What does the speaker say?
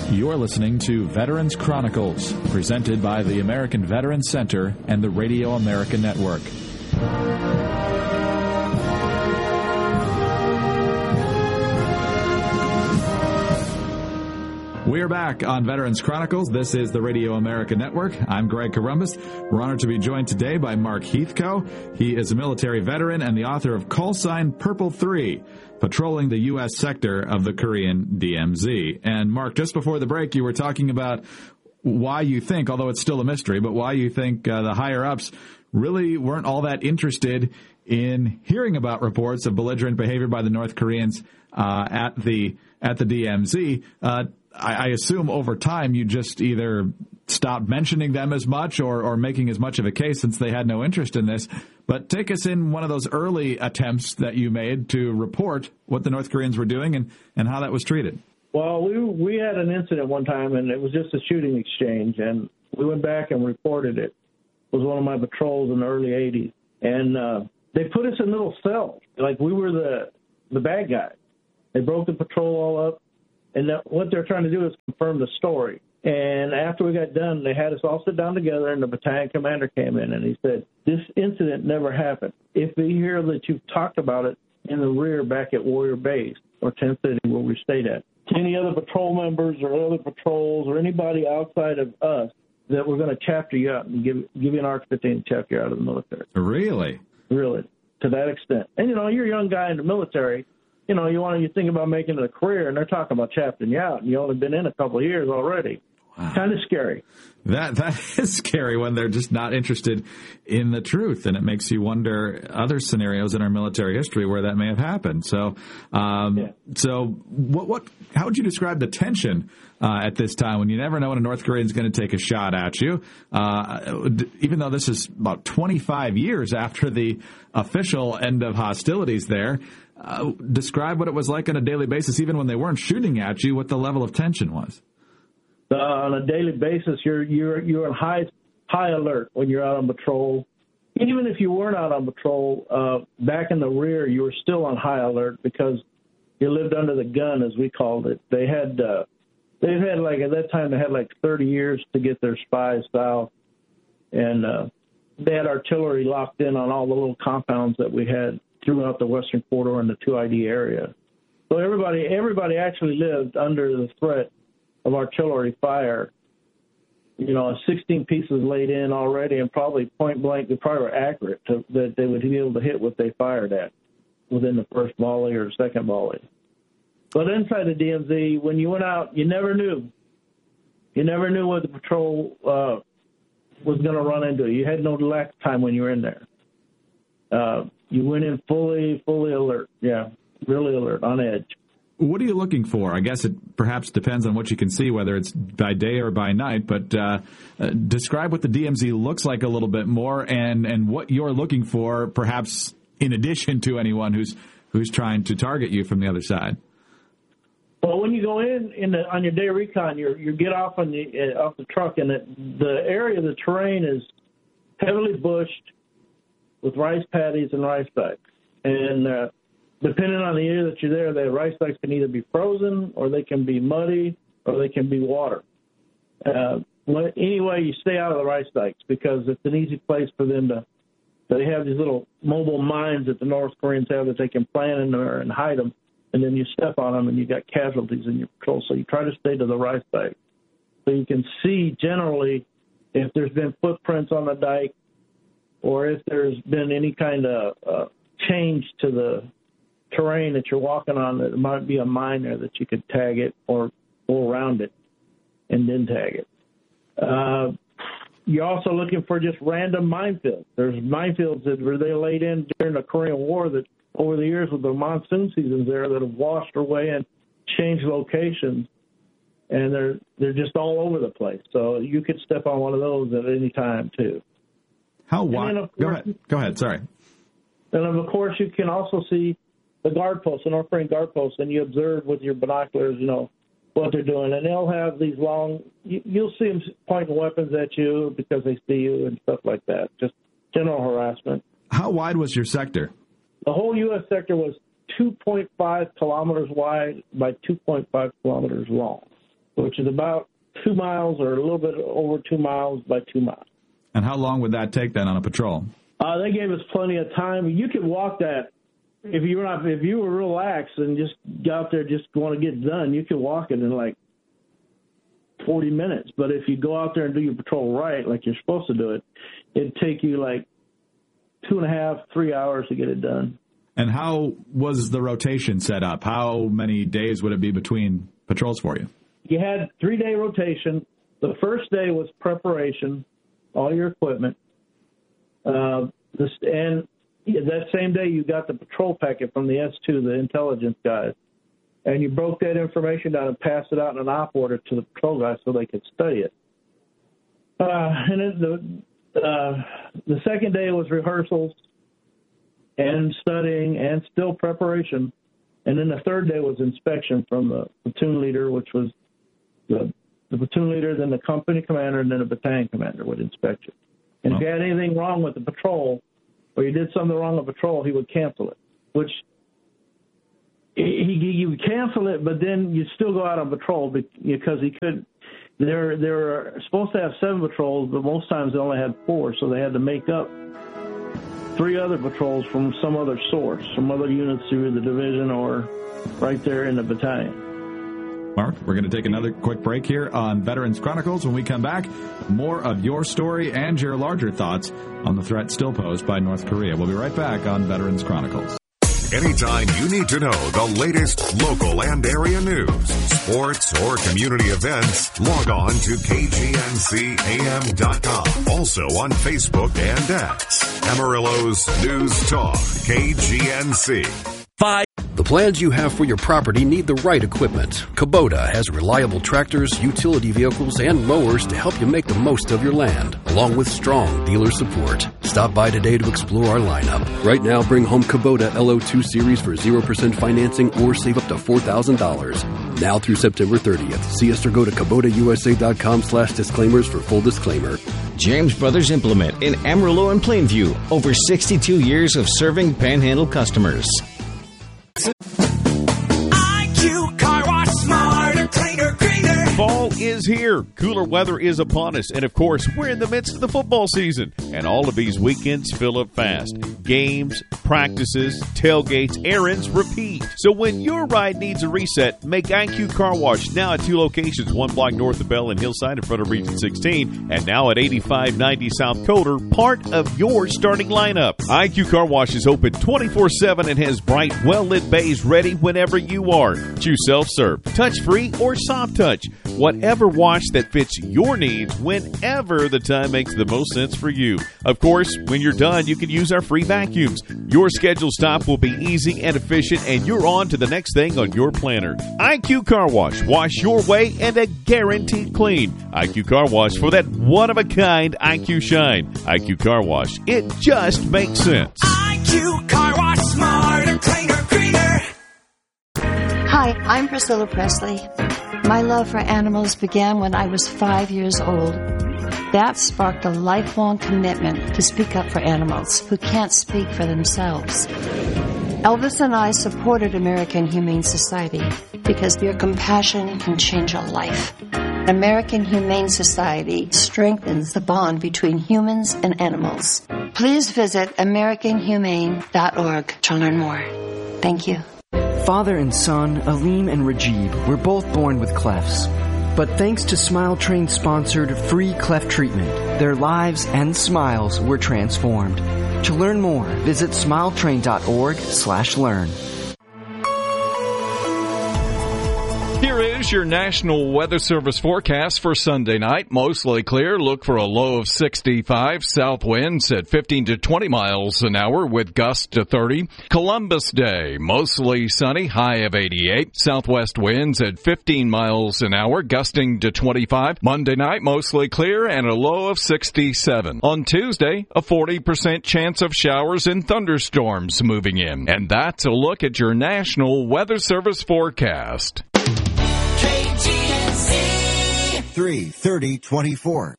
You're listening to Veterans Chronicles, presented by the American Veterans Center and the Radio America Network. We're back on Veterans Chronicles. This is the Radio America Network. I'm Greg Corombos. We're honored to be joined today by Mark Heathco. He is a military veteran and the author of Call Sign Purple 3, Patrolling the U.S. Sector of the Korean DMZ. And Mark, just before the break, you were talking about why you think, although it's still a mystery, but why you think the higher-ups really weren't all that interested in hearing about reports of belligerent behavior by the North Koreans at the DMZ. I assume over time you just either stopped mentioning them as much or making as much of a case since they had no interest in this. But take us in one of those early attempts that you made to report what the North Koreans were doing and how that was treated. Well, we had an incident one time, and it was just a shooting exchange, and we went back and reported it. It was one of my patrols in the early 80s. And they put us in little cells, like we were the bad guys. They broke the patrol all up. And what they're trying to do is confirm the story. And after we got done, they had us all sit down together, and the battalion commander came in, and he said, this incident never happened. If we hear that you've talked about it in the rear back at Warrior Base or Tent City where we stayed at, any other patrol members or other patrols or anybody outside of us, that we're going to chapter you out and give you an ARC-15 and chapter you out of the military. Really? Really, to that extent. And, you're a young guy in the military. You think about making it a career, and they're talking about chaptering you out, and you've only been in a couple of years already. Wow. Kind of scary. That is scary when they're just not interested in the truth, and it makes you wonder other scenarios in our military history where that may have happened. So, So how would you describe the tension at this time when you never know when a North Korean is going to take a shot at you? Even though this is about 25 years after the official end of hostilities there. Describe what it was like on a daily basis, even when they weren't shooting at you, what the level of tension was. On a daily basis, you're on high alert when you're out on patrol. Even if you weren't out on patrol, back in the rear, you were still on high alert because you lived under the gun, as we called it. They had at that time, they had 30 years to get their spies south, and they had artillery locked in on all the little compounds that we had throughout the Western Corridor and the 2ID area. So everybody actually lived under the threat of artillery fire. 16 pieces laid in already, and probably point blank, they probably were accurate that they would be able to hit what they fired at within the first volley or second volley. But inside the DMZ, when you went out, you never knew. You never knew what the patrol was going to run into. You had no relax time when you were in there. You went in fully alert. Yeah, really alert, on edge. What are you looking for? I guess it perhaps depends on what you can see, whether it's by day or by night, but describe what the DMZ looks like a little bit more and what you're looking for, perhaps in addition to anyone who's trying to target you from the other side. Well, when you go on your day recon, you get off off the truck, and the area of the terrain is heavily bushed with rice paddies and rice dikes. And depending on the year that you're there, the rice dikes can either be frozen, or they can be muddy, or they can be water. Anyway, you stay out of the rice dikes because it's an easy place for them to. They have these little mobile mines that the North Koreans have that they can plant in there and hide them, and then you step on them and you got casualties in your patrol. So you try to stay to the rice dike. So you can see generally if there's been footprints on the dike, or if there's been any kind of change to the terrain that you're walking on, that might be a mine there that you could tag it or go around it and then tag it. You're also looking for just random minefields. There's minefields that were they laid in during the Korean War that over the years with the monsoon seasons there that have washed away and changed locations, and they're just all over the place. So you could step on one of those at any time too. How wide? Go ahead. Sorry. And of course, you can also see the guard posts, the North Korean guard posts, and you observe with your binoculars, what they're doing. And they'll have these long. You'll see them pointing weapons at you because they see you and stuff like that. Just general harassment. How wide was your sector? The whole U.S. sector was 2.5 kilometers wide by 2.5 kilometers long. which is about 2 miles or a little bit over 2 miles by 2 miles. And how long would that take then on a patrol? They gave us plenty of time. You could walk that if you were relaxed and just got out there just want to get done. You could walk it in like 40 minutes. But if you go out there and do your patrol right, like you're supposed to do it, it'd take you like 2.5, 3 hours to get it done. And how was the rotation set up? How many days would it be between patrols for you? You had 3-day rotation. The first day was preparation, all your equipment. And that same day you got the patrol packet from the S2, the intelligence guys. And you broke that information down and passed it out in an op order to the patrol guys so they could study it. And then the second day was rehearsals and studying and still preparation. And then the third day was inspection from the platoon leader, which was the platoon leader, then the company commander, and then the battalion commander would inspect you. And if you had anything wrong with the patrol or you did something wrong with patrol, he would cancel it, which you would cancel it, but then you'd still go out on patrol because he could. They were supposed to have 7 patrols, but most times they only had 4, so they had to make up 3 other patrols from some other source, some other units through the division or right there in the battalion. Mark, we're going to take another quick break here on Veterans Chronicles. When we come back, more of your story and your larger thoughts on the threat still posed by North Korea. We'll be right back on Veterans Chronicles. Anytime you need to know the latest local and area news, sports, or community events, log on to KGNCAM.com. Also on Facebook and X. Amarillo's News Talk, KGNC. The plans you have for your property need the right equipment. Kubota has reliable tractors, utility vehicles, and mowers to help you make the most of your land, along with strong dealer support. Stop by today to explore our lineup. Right now, bring home Kubota LO2 Series for 0% financing or save up to $4,000. Now through September 30th. See us or go to KubotaUSA.com/disclaimers for full disclaimer. James Brothers Implement in Amarillo and Plainview. Over 62 years of serving Panhandle customers. IQ Car Wash, smarter, cleaner, greener. Fall is here. Cooler weather is upon us. And, of course, we're in the midst of the football season. And all of these weekends fill up fast. Games, practices, tailgates, errands, repeat. So when your ride needs a reset, make IQ Car Wash now at 2 locations, 1 block north of Bell and Hillside in front of Region 16, and now at 8590 South Coder, part of your starting lineup. IQ Car Wash is open 24/7 and has bright, well-lit bays ready whenever you are. Choose self-serve, touch-free, or soft touch. Whatever wash that fits your needs whenever the time makes the most sense for you. Of course, when you're done, you can use our free vacuums. Your scheduled stop will be easy and efficient, and you're on to the next thing on your planner. IQ Car Wash. Wash your way and a guaranteed clean. IQ Car Wash for that one-of-a-kind IQ shine. IQ Car Wash. It just makes sense. IQ Car Wash, smarter, cleaner, greener. Hi, I'm Priscilla Presley. My love for animals began when I was 5 years old. That sparked a lifelong commitment to speak up for animals who can't speak for themselves. Elvis and I supported American Humane Society because your compassion can change a life. American Humane Society strengthens the bond between humans and animals. Please visit AmericanHumane.org to learn more. Thank you. Father and son, Aleem and Rajiv, were both born with clefts. But thanks to Smile Train-sponsored free cleft treatment, their lives and smiles were transformed. To learn more, visit smiletrain.org/learn. Here is your National Weather Service forecast for Sunday night. Mostly clear. Look for a low of 65. South winds at 15 to 20 miles an hour with gusts to 30. Columbus Day, mostly sunny, high of 88. Southwest winds at 15 miles an hour, gusting to 25. Monday night, mostly clear and a low of 67. On Tuesday, a 40% chance of showers and thunderstorms moving in. And that's a look at your National Weather Service forecast. KGNC 330-24.